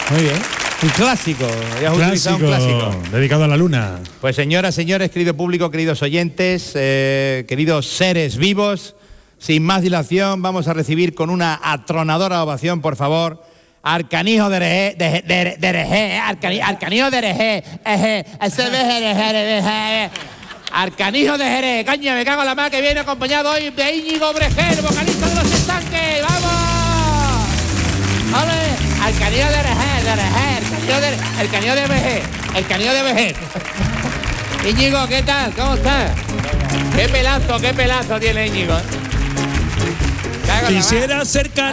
Muy bien. Un clásico. Ya has utilizado un clásico. Dedicado a la luna. Pues señoras, señores, querido público, queridos oyentes, queridos seres vivos, sin más dilación, vamos a recibir con una atronadora ovación, por favor, al canijo de Herejé, al canijo de Herejé, al canijo de Jerez. Caña, me cago en la mar, que viene acompañado hoy de Íñigo Brejer, vocalista de Los Estanques. ¡Vamos! ¡Ole! Al canijo de Herejé, el canijo de Vejer, el canijo de Vejer. Íñigo, ¿qué tal? ¿Cómo estás? Qué pelazo tiene Íñigo. Quisiera ser